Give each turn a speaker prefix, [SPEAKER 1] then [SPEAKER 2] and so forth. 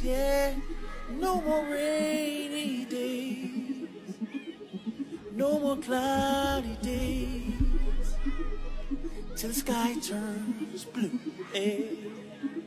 [SPEAKER 1] Yeah, no more rainy days, no more cloudy days, till the sky turns blue. Yeah.